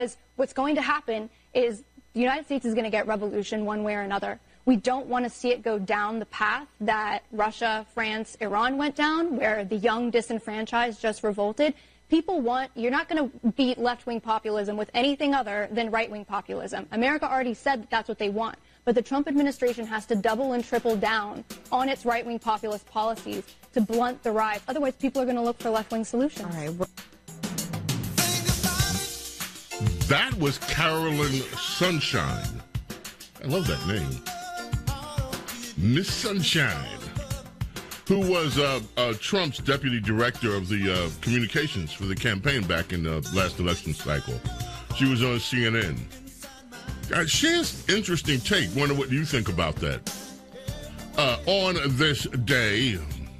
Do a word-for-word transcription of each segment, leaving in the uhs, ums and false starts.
What's going to happen is the United States is going to get revolution one way or another. We don't want to see it go down the path that Russia, France, Iran went down, where the young disenfranchised just revolted. People want, you're not going to beat left-wing populism with anything other than right-wing populism. America already said that that's what they want. But the Trump administration has to double and triple down on its right-wing populist policies to blunt the rise. Otherwise, people are going to look for left-wing solutions. All right. That was Carolyn Sunshine. I love that name. Miss Sunshine, who was uh, uh, Trump's deputy director of the uh, communications for the campaign back in the last election cycle. She was on C N N. Uh, she has interesting take. Wonder what you think about that. Uh, on this day,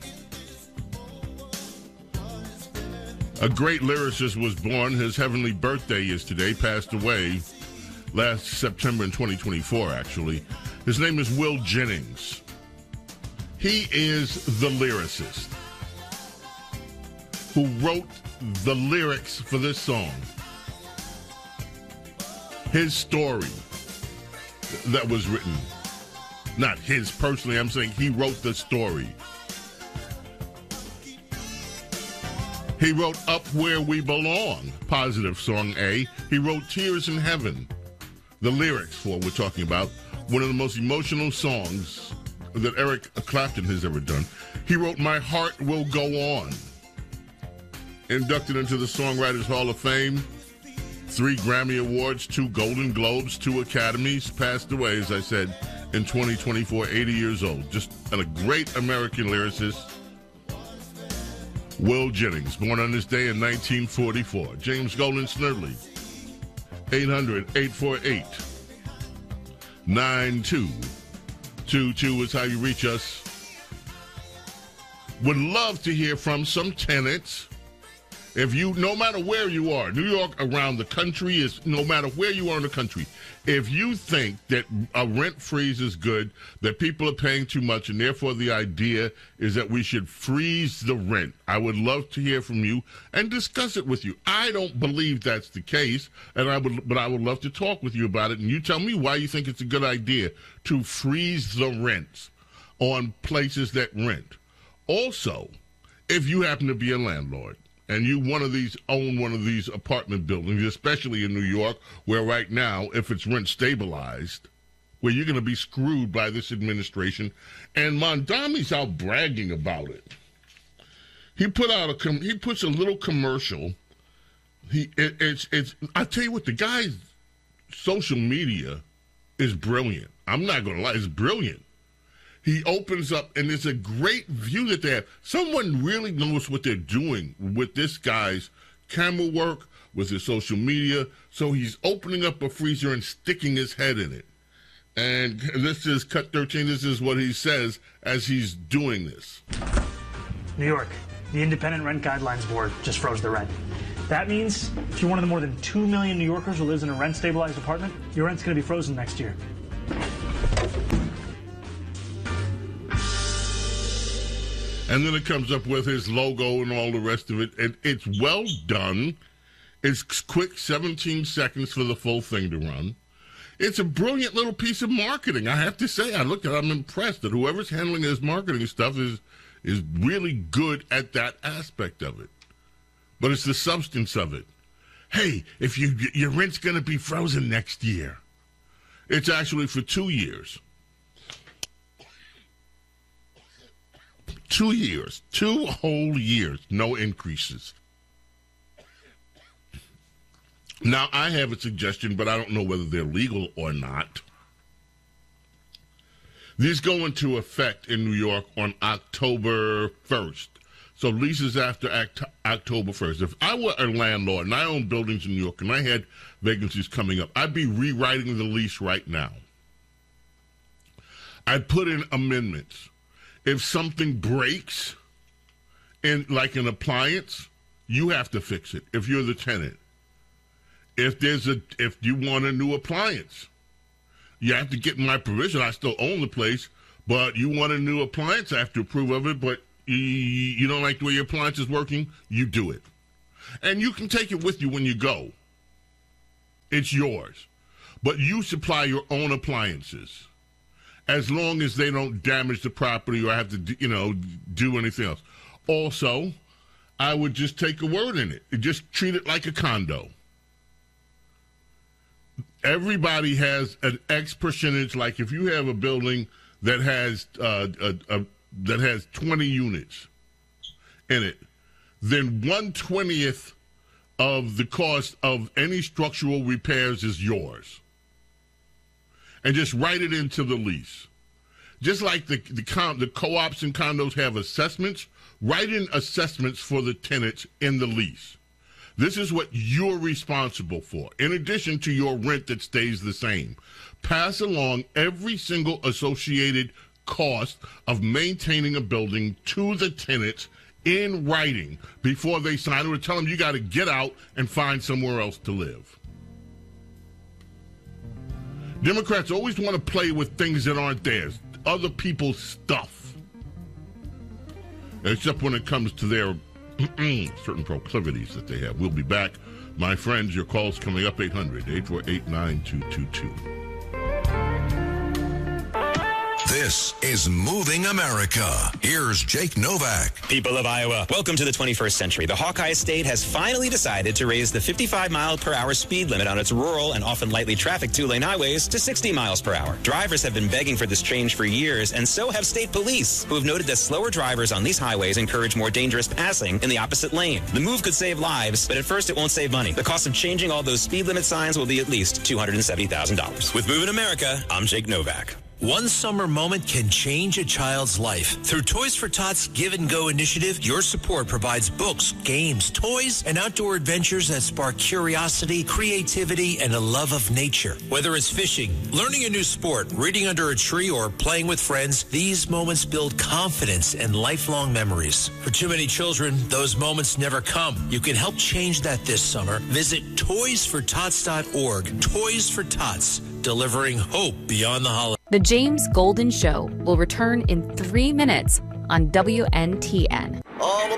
a great lyricist was born. His heavenly birthday is today. Passed away last September in twenty twenty-four, actually. His name is Will Jennings. He is the lyricist who wrote the lyrics for this song. His story that was written. Not his personally, I'm saying he wrote the story. He wrote Up Where We Belong, positive song A. He wrote Tears in Heaven, the lyrics for what we're talking about, one of the most emotional songs that Eric Clapton has ever done. He wrote My Heart Will Go On, inducted into the Songwriters Hall of Fame, three Grammy Awards, two Golden Globes, two Academies, passed away, as I said, in twenty twenty-four, eighty years old. Just a great American lyricist. Will Jennings, born on this day in nineteen forty-four. James Golden Snerdley, eight hundred, eight four eight, nine two two two is how you reach us. Would love to hear from some tenants. If you, no matter where you are, New York, around the country, is no matter where you are in the country, if you think that a rent freeze is good, that people are paying too much, and therefore the idea is that we should freeze the rent, I would love to hear from you and discuss it with you. I don't believe that's the case, and I would, but I would love to talk with you about it, and you tell me why you think it's a good idea to freeze the rents on places that rent. Also, if you happen to be a landlord, and you one of these own one of these apartment buildings, especially in New York, where right now, if it's rent stabilized, where you're going to be screwed by this administration, and Mondami's out bragging about it. He put out a com- he puts a little commercial. He it, it's it's I tell you what, the guy's social media is brilliant. I'm not going to lie, it's brilliant. He opens up, and it's a great view that they have. Someone really knows what they're doing with this guy's camera work, with his social media. So he's opening up a freezer and sticking his head in it. And this is Cut thirteen. This is what he says as he's doing this. New York, the Independent Rent Guidelines Board just froze the rent. That means if you're one of the more than two million New Yorkers who lives in a rent-stabilized apartment, your rent's going to be frozen next year. And then it comes up with his logo and all the rest of it. And it's well done. It's quick, seventeen seconds for the full thing to run. It's a brilliant little piece of marketing. I have to say, I looked at it, I'm impressed that whoever's handling his marketing stuff is is really good at that aspect of it. But it's the substance of it. Hey, if you your rent's going to be frozen next year. It's actually for two years. Two years, two whole years, no increases. Now, I have a suggestion, but I don't know whether they're legal or not. These go into effect in New York on October first. So leases after Act- October first. If I were a landlord and I own buildings in New York and I had vacancies coming up, I'd be rewriting the lease right now. I'd put in amendments. If something breaks, in like an appliance, you have to fix it if you're the tenant. If there's a, if you want a new appliance, you have to get my permission. I still own the place, but you want a new appliance, I have to approve of it, but you, you don't like the way your appliance is working, you do it. And you can take it with you when you go. It's yours. But you supply your own appliances, as long as they don't damage the property or have to, you know, do anything else. Also, I would just take a word in it. Just treat it like a condo. Everybody has an X percentage. Like if you have a building that has uh, a, a, that has twenty units in it, then one twentieth of the cost of any structural repairs is yours. And just write it into the lease. Just like the the, com, the co-ops and condos have assessments, write in assessments for the tenants in the lease. This is what you're responsible for, in addition to your rent that stays the same. Pass along every single associated cost of maintaining a building to the tenants in writing before they sign it, or tell them you got to get out and find somewhere else to live. Democrats always want to play with things that aren't theirs, other people's stuff. Except when it comes to their certain proclivities that they have. We'll be back. My friends, your call's coming up, eight hundred, eight four eight, nine two two two. This is Moving America. Here's Jake Novak. People of Iowa, welcome to the twenty-first century. The Hawkeye State has finally decided to raise the fifty-five mile per hour speed limit on its rural and often lightly trafficked two-lane highways to sixty miles per hour. Drivers have been begging for this change for years, and so have state police, who have noted that slower drivers on these highways encourage more dangerous passing in the opposite lane. The move could save lives, but at first it won't save money. The cost of changing all those speed limit signs will be at least two hundred seventy thousand dollars. With Moving America, I'm Jake Novak. One summer moment can change a child's life. Through Toys for Tots Give and Go initiative, your support provides books, games, toys, and outdoor adventures that spark curiosity, creativity, and a love of nature. Whether it's fishing, learning a new sport, reading under a tree, or playing with friends, these moments build confidence and lifelong memories. For too many children, those moments never come. You can help change that this summer. Visit toys for tots dot org. Toys for Tots, delivering hope beyond the holidays. The James Golden Show will return in three minutes on W N T N. All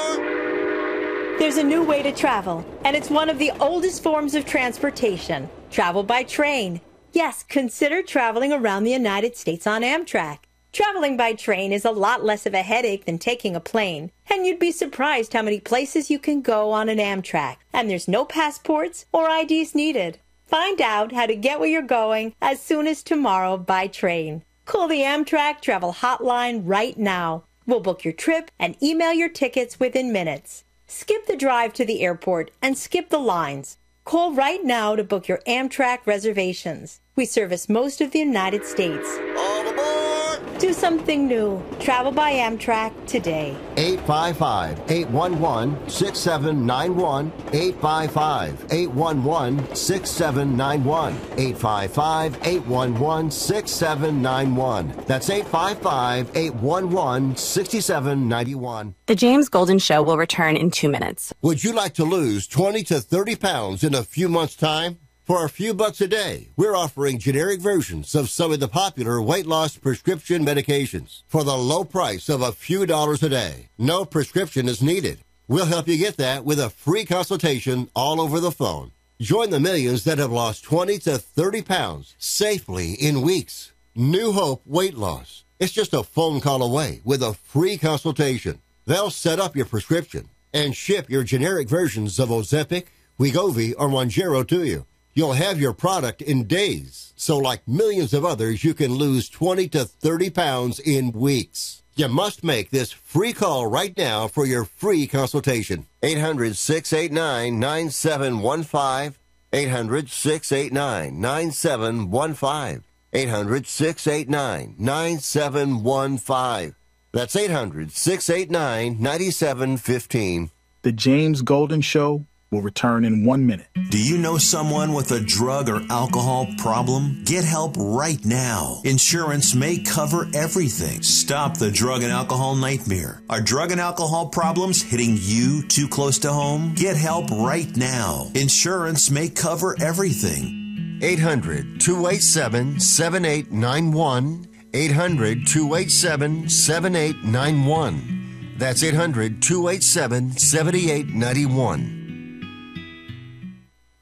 aboard! There's a new way to travel, and it's one of the oldest forms of transportation. Travel by train. Yes, consider traveling around the United States on Amtrak. Traveling by train is a lot less of a headache than taking a plane, and you'd be surprised how many places you can go on an Amtrak. And there's no passports or I Ds needed. Find out how to get where you're going as soon as tomorrow by train. Call the Amtrak Travel Hotline right now. We'll book your trip and email your tickets within minutes. Skip the drive to the airport and skip the lines. Call right now to book your Amtrak reservations. We service most of the United States. All aboard! Do something new. Travel by Amtrak today. eight five five, eight one one, six seven nine one. eight five five, eight one one, six seven nine one. eight five five, eight one one, six seven nine one. That's eight five five, eight one one, six seven nine one. The James Golden Show will return in two minutes. Would you like to lose twenty to thirty pounds in a few months' time? For a few bucks a day, we're offering generic versions of some of the popular weight loss prescription medications for the low price of a few dollars a day. No prescription is needed. We'll help you get that with a free consultation all over the phone. Join the millions that have lost twenty to thirty pounds safely in weeks. New Hope Weight Loss. It's just a phone call away with a free consultation. They'll set up your prescription and ship your generic versions of Ozempic, Wegovy, or Mounjaro to you. You'll have your product in days. So like millions of others, you can lose twenty to thirty pounds in weeks. You must make this free call right now for your free consultation. eight hundred, six eight nine, nine seven one five. eight hundred, six eight nine, nine seven one five. eight hundred, six eight nine, nine seven one five. That's eight hundred, six eight nine, nine seven one five. The James Golden Show will return in one minute. Do you know someone with a drug or alcohol problem? Get help right now. Insurance may cover everything. Stop the drug and alcohol nightmare. Are drug and alcohol problems hitting you too close to home? Get help right now. Insurance may cover everything. eight hundred, two eight seven, seven eight nine one. eight hundred, two eight seven, seven eight nine one. That's eight hundred, two eight seven, seven eight nine one.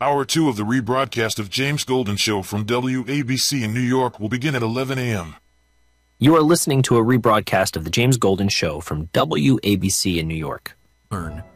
Hour two of the rebroadcast of James Golden Show from W A B C in New York will begin at eleven a.m. You are listening to a rebroadcast of the James Golden Show from W A B C in New York. Earn